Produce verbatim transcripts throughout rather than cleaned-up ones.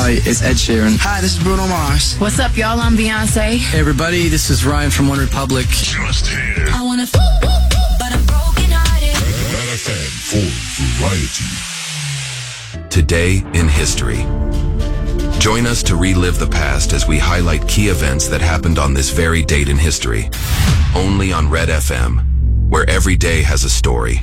Hi, it's Ed Sheeran. Hi, this is Bruno Mars. What's up, y'all? I'm Beyonce. Hey, everybody, this is Ryan from One Republic. Just here. I wanna f- but I'm broken hearted. Red F M for variety. Today in history. Join us to relive the past as we highlight key events that happened on this very date in history. Only on Red F M, where every day has a story.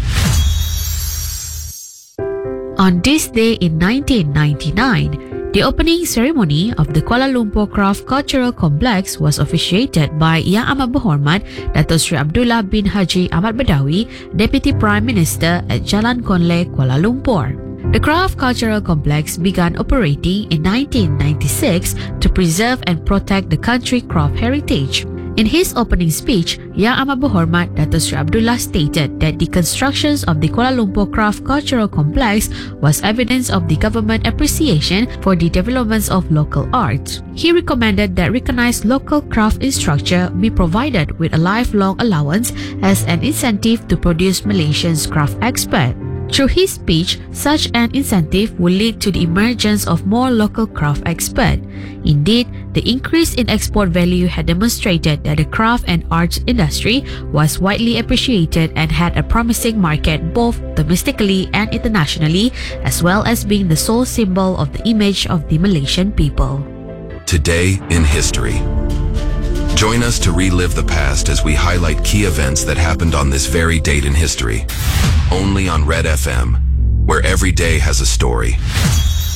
On this day in nineteen ninety-nine, the opening ceremony of the Kuala Lumpur Craft Cultural Complex was officiated by Yang Amat Berhormat Dato' Sri Abdullah bin Haji Ahmad Badawi, Deputy Prime Minister at Jalan Konle, Kuala Lumpur. The Craft Cultural Complex began operating in nineteen ninety-six to preserve and protect the country craft heritage. In his opening speech, Yang Amat Berhormat Dato' Sri Abdullah stated that the construction of the Kuala Lumpur Craft Cultural Complex was evidence of the government appreciation for the developments of local arts. He recommended that recognized local craft instructor be provided with a lifelong allowance as an incentive to produce Malaysians craft expert. Through his speech, such an incentive will lead to the emergence of more local craft experts. Indeed, the increase in export value had demonstrated that the craft and arts industry was widely appreciated and had a promising market both domestically and internationally, as well as being the sole symbol of the image of the Malaysian people. Today in history. Join us to relive the past as we highlight key events that happened on this very date in history. Only on Red F M, where every day has a story.